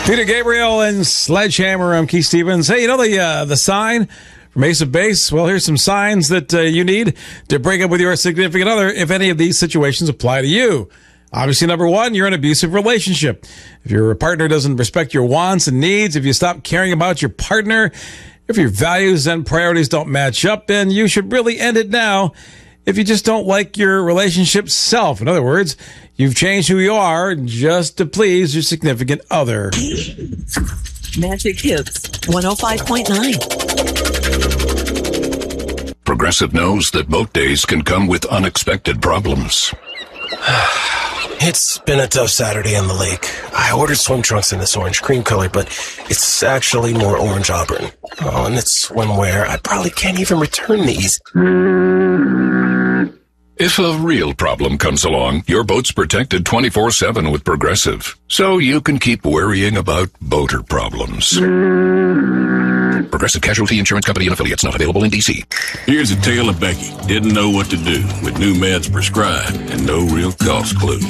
Peter Gabriel and Sledgehammer. I'm Keith Stevens. Hey, you know the sign from Ace of Base? Well, here's some signs that you need to break up with your significant other if any of these situations apply to you. Obviously, number one, you're in an abusive relationship. If your partner doesn't respect your wants and needs, if you stop caring about your partner, if your values and priorities don't match up, then you should really end it now. If you just don't like your relationship self. In other words, you've changed who you are just to please your significant other. Magic Hits 105.9. Progressive knows that boat days can come with unexpected problems. It's been a tough Saturday on the lake. I ordered swim trunks in this orange cream color, but it's actually more orange auburn. Oh, and it's swimwear. I probably can't even return these. If a real problem comes along, your boat's protected 24/7 with Progressive, so you can keep worrying about boater problems. Progressive Casualty Insurance Company and Affiliates, not available in D.C. Here's a tale of Becky. Didn't know what to do with new meds prescribed and no real cost clue.